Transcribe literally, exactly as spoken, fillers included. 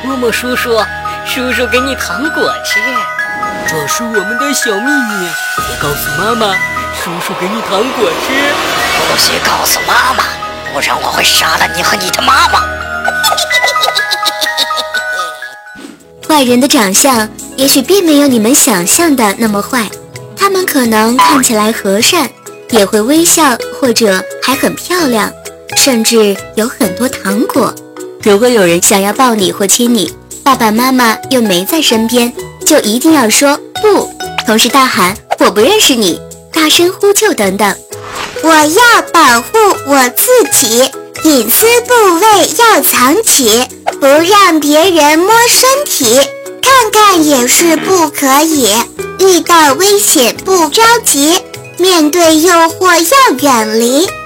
默默叔叔，叔叔给你糖果吃。 这是我们的小秘密，别告诉妈妈。叔叔给你糖果吃， 不许告诉妈妈，不然我会杀了你和你的妈妈。 坏人的长相也许并没有你们想象的那么坏，他们可能看起来和善，也会微笑，或者还很漂亮，甚至有很多糖果。如果有人想要抱你或亲你，爸爸妈妈又没在身边，就一定要说不，同时大喊我不认识你，大声呼救等等。 我要保护我自己，隐私部位要藏起，不让别人摸身体，看看也是不可以。遇到危险不着急，面对诱惑要远离。